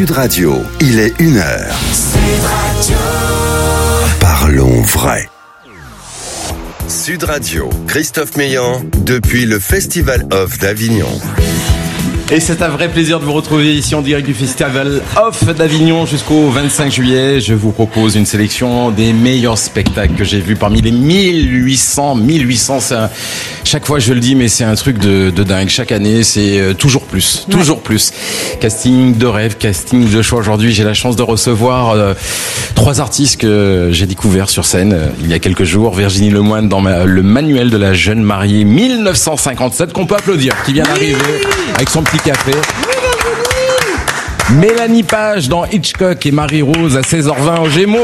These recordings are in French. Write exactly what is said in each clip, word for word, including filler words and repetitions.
Sud Radio, il est une heure. Sud Radio. Parlons vrai. Sud Radio, Christophe Meillan, depuis le Festival Off d'Avignon. Et c'est un vrai plaisir de vous retrouver ici en direct du Festival Off d'Avignon jusqu'au vingt-cinq juillet. Je vous propose une sélection des meilleurs spectacles que j'ai vus parmi les mille huit cents. mille huit cents, c'est un... chaque fois je le dis, mais c'est un truc de, de dingue. Chaque année, c'est toujours plus, toujours ouais. plus. Casting de rêve, casting de choix. Aujourd'hui, j'ai la chance de recevoir euh, trois artistes que j'ai découverts sur scène euh, il y a quelques jours. Virginie Lemoine dans ma, le manuel de la jeune mariée mille neuf cent cinquante-sept, qu'on peut applaudir, qui vient d'arriver avec son petit café. Mélanie Page dans Hitchcock et Marie-Rose à seize heures vingt au Gémeaux.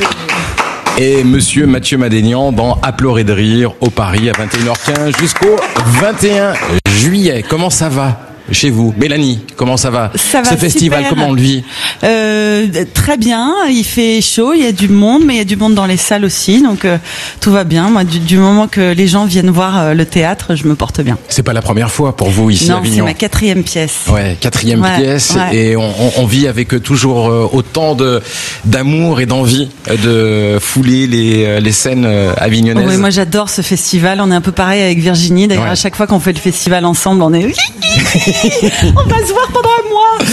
Et monsieur Mathieu Madénian dans À pleurer de rire au Paris à vingt et une heures quinze jusqu'au vingt et un juillet. Comment ça va chez vous? Mélanie, comment ça va? Ça va. Ce festival, super. Comment on le vit? euh, Très bien, il fait chaud, il y a du monde, mais il y a du monde dans les salles aussi, donc euh, tout va bien. Moi, du, du moment que les gens viennent voir euh, le théâtre, je me porte bien. C'est pas la première fois pour vous ici non, à Avignon? Non, c'est ma quatrième pièce. Ouais, quatrième ouais, pièce, ouais. Et on, on vit avec toujours autant de d'amour et d'envie de fouler les, les scènes avignonnaises. Oui, moi j'adore ce festival, on est un peu pareil avec Virginie, d'ailleurs ouais. à chaque fois qu'on fait le festival ensemble, on est... on va se voir pendant un mois.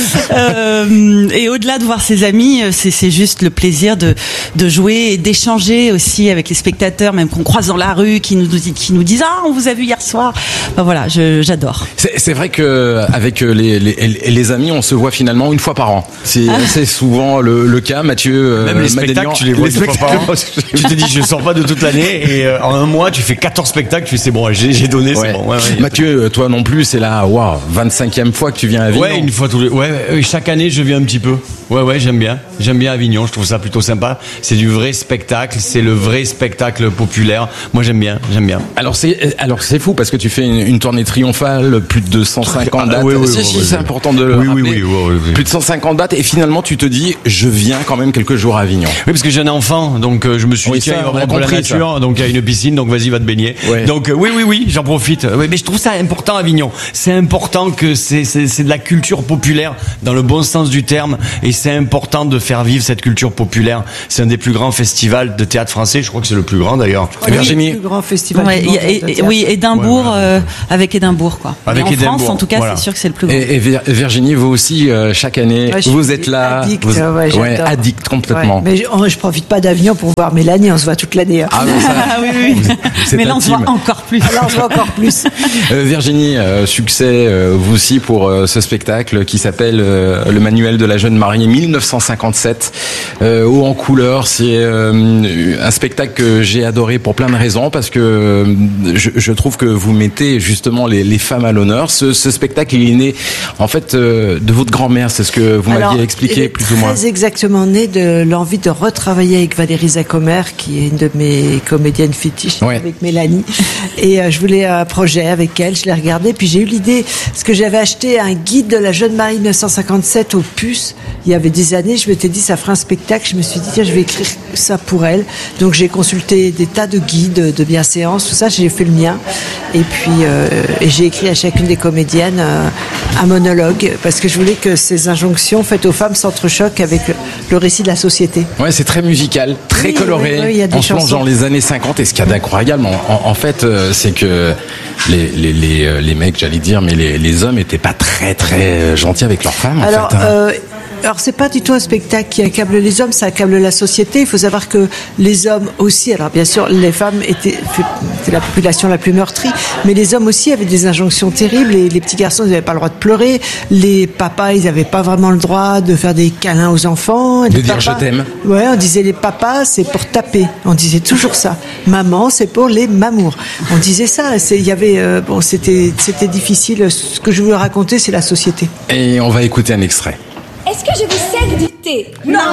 Euh, et au-delà de voir ses amis, c'est, c'est juste le plaisir de, de jouer et d'échanger aussi avec les spectateurs, même qu'on croise dans la rue, qui nous, qui nous disent ah on vous a vu hier soir. Ben voilà, je, j'adore. C'est, c'est vrai que avec les, les, les amis, on se voit finalement une fois par an. C'est ah. assez souvent le, le cas, Mathieu. Même euh, les spectacles, Madénian, tu les vois une fois par an. Tu te dis je sors pas de toute l'année et euh, en un mois tu fais quatorze spectacles. Tu fais c'est bon, j'ai, j'ai donné, ouais. c'est bon. Ouais, ouais, Mathieu, toi non plus, c'est là, waouh, vingt-cinquième fois que tu viens à Avignon. Ouais, une fois tous les. Ouais, ouais, chaque année je viens un petit peu. Ouais, ouais, j'aime bien. J'aime bien Avignon. Je trouve ça plutôt sympa. C'est du vrai spectacle. C'est le vrai spectacle populaire. Moi, j'aime bien. J'aime bien. Alors c'est, alors c'est fou parce que tu fais une, une tournée triomphale, plus de deux cent cinquante ah, dates. Oui, oui, c'est, oui, oui, c'est oui. important de le oui, rappeler. Oui, oui, oui, oui. Plus de cent cinquante dates et finalement tu te dis, je viens quand même quelques jours à Avignon. Oui, parce que j'ai un enfant, donc euh, je me suis oui, dit tiens, ça, il va on a prendre compris la nature, ça. donc il y a une piscine, donc vas-y, va te baigner. Ouais. Donc euh, oui, oui, oui, j'en profite. Oui, mais je trouve ça important Avignon. C'est important que c'est, c'est, c'est de la culture populaire dans le bon sens du terme, et c'est important de faire vivre cette culture populaire. C'est un des plus grands festivals de théâtre français. Je crois que c'est le plus grand d'ailleurs. Oui, Virginie, le plus grand festival. Ouais, du monde et, et, oui, Édimbourg, ouais, ouais. Euh, avec Édimbourg, quoi. Avec en Édimbourg, France, en tout cas, voilà. c'est sûr que c'est le plus grand. Et, et Virginie, vous aussi, euh, chaque année, ouais, vous êtes là, addict, vous, ouais, ouais, addict complètement. Ouais, mais je, oh, je profite pas d'Avignon pour voir Mélanie. On se voit toute l'année. Hein. Ah, mais ça, ah oui, oui. Vous, mais là, on se voit encore plus. Là, on se voit encore plus. euh, Virginie, euh, succès euh, vous aussi pour euh, ce spectacle qui s'appelle euh, le manuel de la jeune mariée mille neuf cent cinquante-sept, euh, haut en couleur. C'est euh, un spectacle que j'ai adoré pour plein de raisons parce que euh, je, je trouve que vous mettez justement les, les femmes à l'honneur. Ce, ce spectacle, il est né en fait euh, de votre grand-mère, c'est ce que vous Alors, m'aviez expliqué plus ou moins. Très exactement né de l'envie de retravailler avec Valérie Zacomer, qui est une de mes comédiennes fétiches, ouais. avec Mélanie. Et euh, je voulais un projet avec elle, je l'ai regardé, puis j'ai eu l'idée, parce que j'avais acheté un guide de la jeune mariée neuf cent cinquante-sept aux puces, il y avait des années, je m'étais dit ça fera un spectacle, je me suis dit tiens je vais écrire ça pour elle. Donc j'ai consulté des tas de guides de bienséance, tout ça, j'ai fait le mien. Et puis euh, et j'ai écrit à chacune des comédiennes euh, un monologue, parce que je voulais que ces injonctions faites aux femmes s'entrechoquent avec le, le récit de la société. Ouais, c'est très musical, très oui, coloré. Oui, oui, il y a des on se plonge dans les années cinquante, et ce qu'il y a d'incroyable, en, en, en fait, euh, c'est que les, les, les, les mecs, j'allais dire, mais les, les hommes étaient pas très très gentils avec leurs femmes. Alors, en fait, hein. euh, Alors c'est pas du tout un spectacle qui accable les hommes, ça accable la société. Il faut savoir que les hommes aussi, alors bien sûr les femmes étaient, étaient la population la plus meurtrie, mais les hommes aussi avaient des injonctions terribles. Et les petits garçons ils n'avaient pas le droit de pleurer, les papas ils n'avaient pas vraiment le droit de faire des câlins aux enfants. De les dire papas, je t'aime. Ouais, on disait les papas c'est pour taper, on disait toujours ça. Maman c'est pour les mamours, on disait ça. C'est, il y avait euh, bon c'était c'était difficile. Ce que je voulais raconter c'est la société. Et on va écouter un extrait. Est-ce que je vous sers du thé? Non.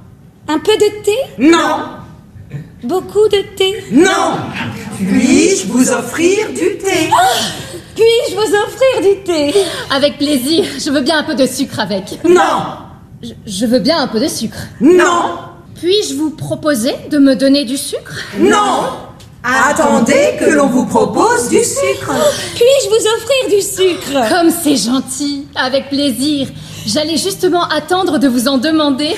Un peu de thé? Non. Beaucoup de thé? Non. Puis-je vous offrir du thé? Oh, puis-je vous offrir du thé? Avec plaisir, je veux bien un peu de sucre avec. Non. Je, je veux bien un peu de sucre. Non. Puis-je vous proposer de me donner du sucre? Non. Attendez que l'on vous propose du sucre. Oh, puis-je vous offrir du sucre? Comme c'est gentil, avec plaisir. J'allais justement attendre de vous en demander.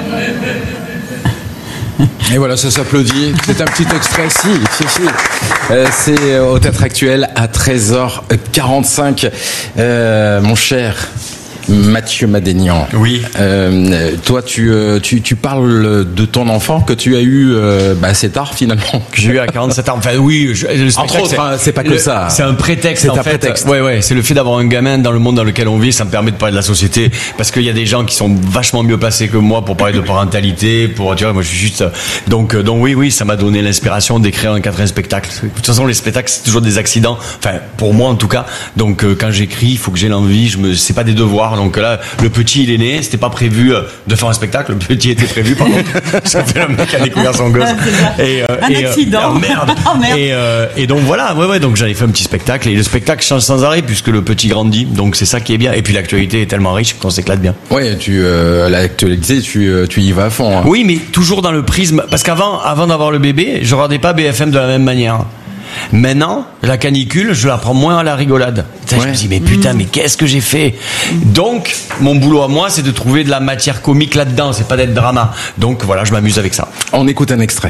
Et voilà, ça s'applaudit. C'est un petit extrait, si, si, si. Euh, c'est au Théâtre Actuel à treize heures quarante-cinq. Euh, mon cher Mathieu Madénian. Oui. Euh, toi, tu, tu, tu parles de ton enfant que tu as eu euh, bah, assez tard finalement. Que j'ai eu à quarante-sept ans. Enfin, oui. Je, le Entre autres, c'est, hein, c'est pas que le, ça. C'est un prétexte. C'est en un fait. prétexte. Ouais, ouais. C'est le fait d'avoir un gamin dans le monde dans lequel on vit. Ça me permet de parler de la société parce qu'il y a des gens qui sont vachement mieux placés que moi pour parler de parentalité. Pour, tu vois, moi, je suis juste. Donc, donc oui, oui, ça m'a donné l'inspiration d'écrire un quatrième spectacle. De toute façon, les spectacles, c'est toujours des accidents. Enfin, pour moi en tout cas. Donc, quand j'écris, il faut que j'ai l'envie. Je me, c'est pas des devoirs. Donc là, le petit, il est né, c'était pas prévu de faire un spectacle, le petit était prévu, par contre. Ça fait le mec qui a découvert son gosse. Et, euh, un et, accident. Euh, oh merde. Oh merde. Et, euh, et donc voilà, ouais, ouais, donc j'avais fait un petit spectacle et le spectacle change sans arrêt puisque le petit grandit, donc c'est ça qui est bien. Et puis l'actualité est tellement riche qu'on s'éclate bien. Ouais, tu, euh, l'actualité, tu, tu y vas à fond. Hein. Oui, mais toujours dans le prisme, parce qu'avant, avant d'avoir le bébé, je regardais pas B F M de la même manière. Maintenant, la canicule, je la prends moins à la rigolade. Ouais. Je me dis, mais putain, mais qu'est-ce que j'ai fait? Donc, mon boulot à moi, c'est de trouver de la matière comique là-dedans, c'est pas d'être drama. Donc voilà, je m'amuse avec ça. On écoute un extrait.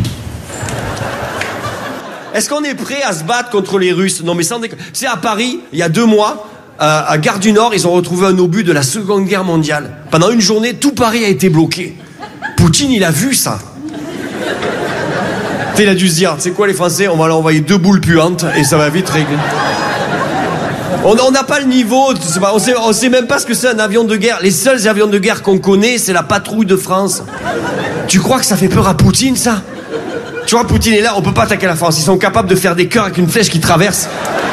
Est-ce qu'on est prêt à se battre contre les Russes? Non mais sans déconner. C'est à Paris, il y a deux mois, euh, à Gare du Nord, ils ont retrouvé un obus de la Seconde Guerre mondiale. Pendant une journée, tout Paris a été bloqué. Poutine, il a vu ça. Il a dû se dire, tu sais quoi les Français, on va leur envoyer deux boules puantes et ça va vite régler. On n'a pas le niveau, on sait, on sait même pas ce que c'est un avion de guerre. Les seuls avions de guerre qu'on connaît, c'est la patrouille de France. Tu crois que ça fait peur à Poutine, ça? Tu vois, Poutine est là, on peut pas attaquer la France. Ils sont capables de faire des cœurs avec une flèche qui traverse.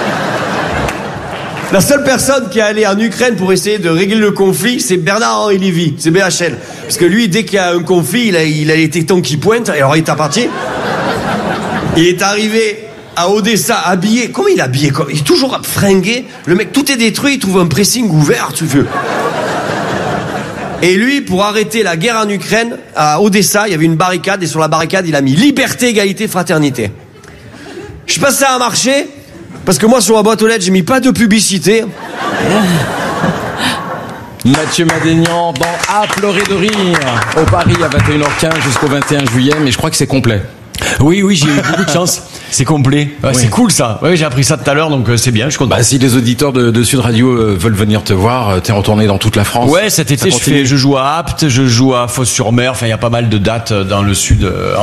La seule personne qui est allée en Ukraine pour essayer de régler le conflit, c'est Bernard-Henri Lévy, c'est B H L. Parce que lui, dès qu'il y a un conflit, il a, il a les tétons qui pointent, et alors il est parti. Il est arrivé à Odessa, habillé. Comment il est habillé? Il est toujours fringué. Le mec, tout est détruit, il trouve un pressing ouvert, tu veux. Et lui, pour arrêter la guerre en Ukraine, à Odessa, il y avait une barricade, et sur la barricade, il a mis liberté, égalité, fraternité. Je sais pas si ça a marché, parce que moi, sur ma boîte aux lettres, j'ai mis pas de publicité. Mathieu Madénian dans À pleurer de rire, au Paris à vingt et une heures quinze jusqu'au vingt et un juillet, mais je crois que c'est complet. Oui, oui, j'ai eu beaucoup de chance. C'est complet. Ouais, oui. C'est cool ça. Oui, j'ai appris ça tout à l'heure, donc euh, c'est bien. Je suis content. Bah, si les auditeurs de, de Sud Radio euh, veulent venir te voir, euh, t'es retourné dans toute la France. Ouais, cet été, je, fais, je joue à Apt, je joue à Fos-sur-Mer. Enfin, il y a pas mal de dates dans le sud. Euh,